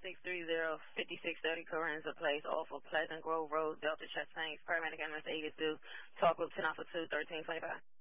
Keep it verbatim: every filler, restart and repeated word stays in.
six three zero, five six thirty Corinza Place off of Pleasant Grove Road, Delta Chastain, paramedic M S eighty-two, talk group ten Alpha two, thirteen twenty-five.